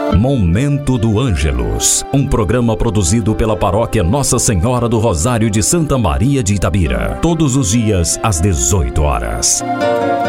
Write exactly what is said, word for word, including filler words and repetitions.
Momento do Ângelus, um programa produzido pela Paróquia Nossa Senhora do Rosário de Santa Maria de Itabira, todos os dias às dezoito horas.